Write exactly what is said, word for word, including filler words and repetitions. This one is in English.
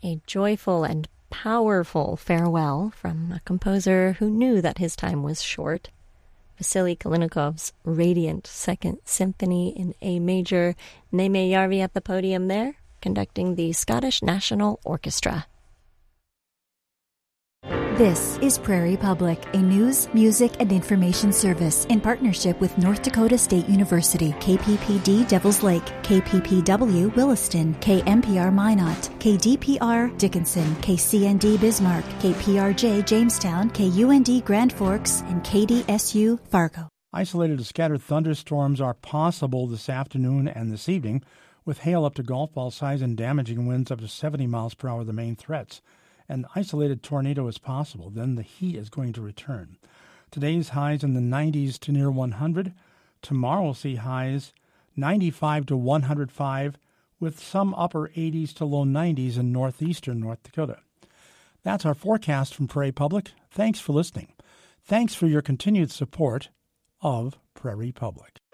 A joyful and powerful farewell from a composer who knew that his time was short. Vasily Kalinikov's radiant Second Symphony in A major. Neeme Järvi at the podium there, conducting the Scottish National Orchestra. This is Prairie Public, a news, music, and information service in partnership with North Dakota State University, K P P D Devils Lake, K P P W Williston, K M P R Minot, K D P R Dickinson, K C N D Bismarck, K P R J Jamestown, K U N D Grand Forks, and K D S U Fargo. Isolated to scattered thunderstorms are possible this afternoon and this evening, with hail up to golf ball size and damaging winds up to seventy miles per hour the main threats. An isolated tornado is possible. Then the heat is going to return. Today's highs in the nineties to near one hundred. Tomorrow will see highs ninety-five to one hundred five, with some upper eighties to low nineties in northeastern North Dakota. That's our forecast from Prairie Public. Thanks for listening. Thanks for your continued support of Prairie Public.